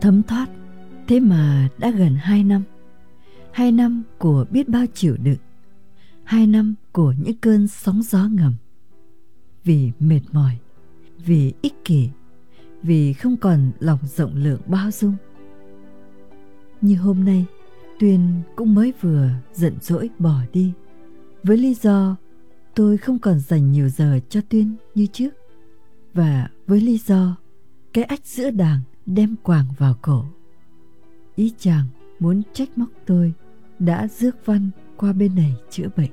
Thấm thoát, thế mà đã gần 2 năm. 2 năm của biết bao chịu đựng, 2 năm của những cơn sóng gió ngầm. Vì mệt mỏi, vì ích kỷ, vì không còn lòng rộng lượng bao dung. Như hôm nay, Tuyên cũng mới vừa giận dỗi bỏ đi, với lý do tôi không còn dành nhiều giờ cho Tuyên như trước, và với lý do cái ách giữa đàng đem quàng vào cổ. Ý chàng muốn trách móc tôi đã rước Văn qua bên này chữa bệnh.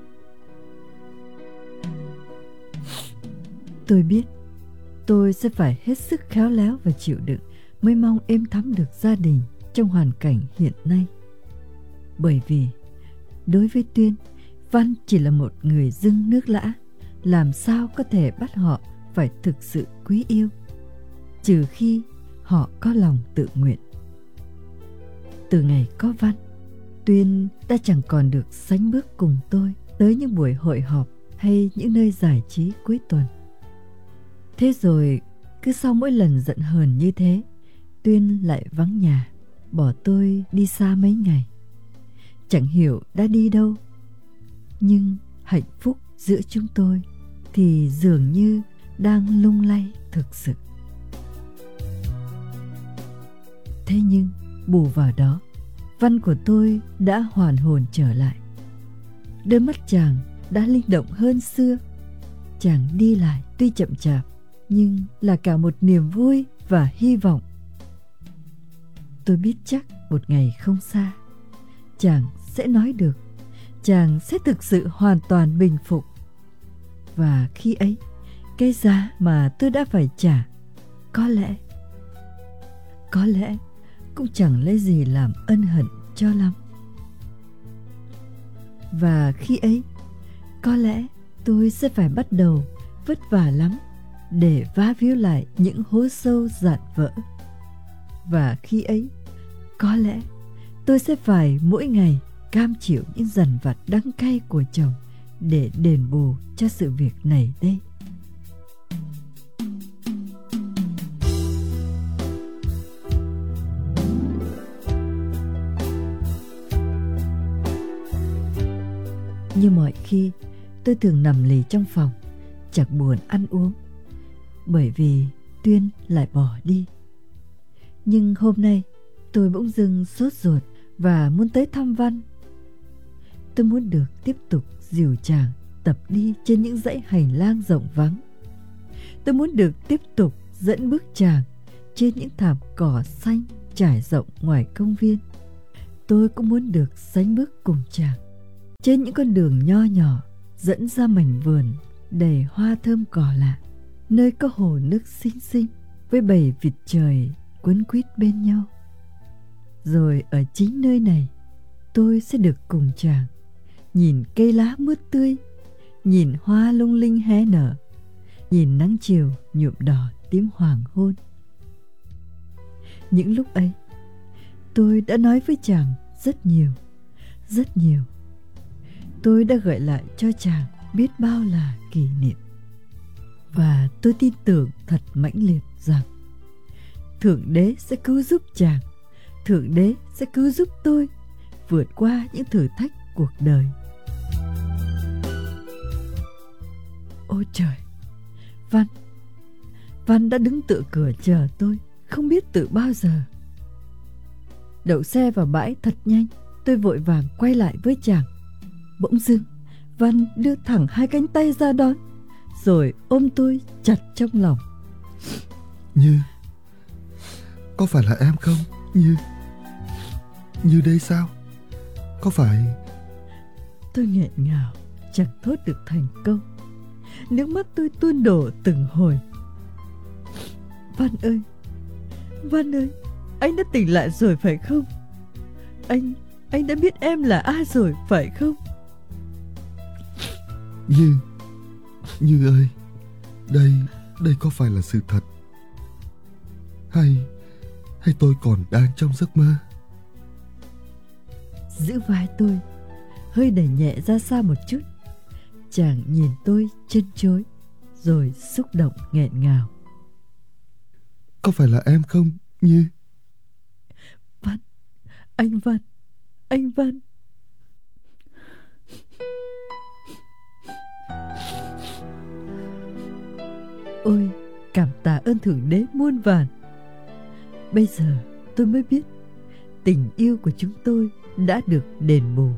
Tôi biết tôi sẽ phải hết sức khéo léo và chịu đựng mới mong êm thắm được gia đình trong hoàn cảnh hiện nay. Bởi vì đối với Tuyên, Văn chỉ là một người dưng nước lã, làm sao có thể bắt họ phải thực sự quý yêu, trừ khi họ có lòng tự nguyện. Từ ngày có Văn, Tuyên đã chẳng còn được sánh bước cùng tôi tới những buổi hội họp hay những nơi giải trí cuối tuần. Thế rồi, cứ sau mỗi lần giận hờn như thế, Tuyên lại vắng nhà, bỏ tôi đi xa mấy ngày. Chẳng hiểu đã đi đâu, nhưng hạnh phúc giữa chúng tôi thì dường như đang lung lay thực sự. Thế nhưng bù vào đó, Văn của tôi đã hoàn hồn trở lại. Đôi mắt chàng đã linh động hơn xưa. Chàng đi lại tuy chậm chạp, nhưng là cả một niềm vui và hy vọng. Tôi biết chắc một ngày không xa, chàng sẽ nói được, chàng sẽ thực sự hoàn toàn bình phục. Và khi ấy, cái giá mà tôi đã phải trả có lẽ cũng chẳng lấy gì làm ân hận cho lắm. Và khi ấy, có lẽ tôi sẽ phải bắt đầu vất vả lắm để vá víu lại những hố sâu dạn vỡ. Và khi ấy, có lẽ tôi sẽ phải mỗi ngày cam chịu những dằn vặt đắng cay của chồng để đền bù cho sự việc này đây. Như mọi khi, tôi thường nằm lì trong phòng, chẳng buồn ăn uống, bởi vì Tuyên lại bỏ đi. Nhưng hôm nay, tôi bỗng dưng sốt ruột và muốn tới thăm Văn. Tôi muốn được tiếp tục dìu chàng tập đi trên những dãy hành lang rộng vắng. Tôi muốn được tiếp tục dẫn bước chàng trên những thảm cỏ xanh trải rộng ngoài công viên. Tôi cũng muốn được sánh bước cùng chàng trên những con đường nho nhỏ dẫn ra mảnh vườn đầy hoa thơm cỏ lạ, nơi có hồ nước xinh xinh với bầy vịt trời quấn quýt bên nhau. Rồi ở chính nơi này, tôi sẽ được cùng chàng nhìn cây lá mướt tươi, nhìn hoa lung linh hé nở, nhìn nắng chiều nhuộm đỏ tím hoàng hôn. Những lúc ấy, tôi đã nói với chàng rất nhiều, rất nhiều. Tôi đã gợi lại cho chàng biết bao là kỷ niệm. Và tôi tin tưởng thật mãnh liệt rằng Thượng Đế sẽ cứu giúp chàng, Thượng Đế sẽ cứu giúp tôi vượt qua những thử thách cuộc đời. Ôi trời, Văn đã đứng tựa cửa chờ tôi, không biết từ bao giờ. Đậu xe vào bãi thật nhanh, tôi vội vàng quay lại với chàng. Bỗng dưng, Văn đưa thẳng hai cánh tay ra đón, rồi ôm tôi chặt trong lòng. Như, có phải là em không? Như đây sao? Có phải... Tôi nghẹn ngào, chẳng thốt được thành câu. Nước mắt tôi tuôn đổ từng hồi. Văn ơi, anh đã tỉnh lại rồi phải không? Anh đã biết em là ai rồi phải không? Như ơi, đây có phải là sự thật? Hay tôi còn đang trong giấc mơ? Giữ vai tôi, hơi đẩy nhẹ ra xa một chút. Chàng nhìn tôi chân chối, rồi xúc động nghẹn ngào. Có phải là em không, Như? Anh Văn, anh Văn. Ôi, cảm tạ ơn Thượng Đế muôn vàn. Bây giờ tôi mới biết tình yêu của chúng tôi đã được đền bù.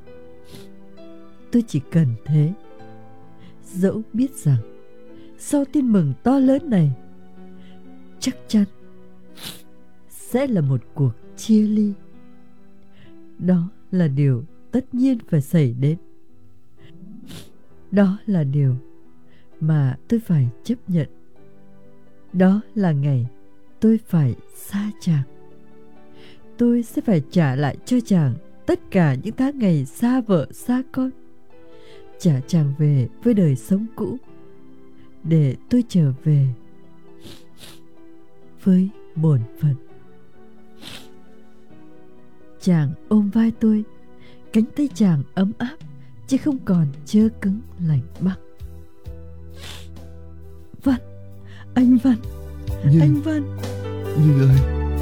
Tôi chỉ cần thế. Dẫu biết rằng sau tin mừng to lớn này chắc chắn sẽ là một cuộc chia ly. Đó là điều tất nhiên phải xảy đến. Đó là điều mà tôi phải chấp nhận. Đó là ngày tôi phải xa chàng. Tôi sẽ phải trả lại cho chàng tất cả những tháng ngày xa vợ xa con, trả chàng về với đời sống cũ, để tôi trở về với bổn phận. Chàng ôm vai tôi, cánh tay chàng ấm áp chứ không còn trơ cứng lạnh băng. Văn, anh Văn, Như, anh Văn. Như ơi.